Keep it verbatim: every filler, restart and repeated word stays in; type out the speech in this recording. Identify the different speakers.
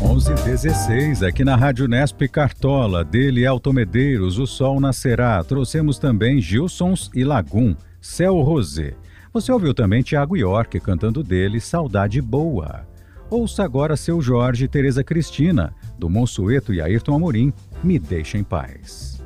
Speaker 1: onze e dezesseis, aqui na Rádio Nesp Cartola, dele Elton Medeiros, O Sol Nascerá. Trouxemos também Gilsons e Lagum, Céu Rosé. Você ouviu também Tiago York cantando dele Saudade Boa. Ouça agora Seu Jorge e Tereza Cristina, do Monsueto e Ayrton Amorim, Me Deixa em Paz.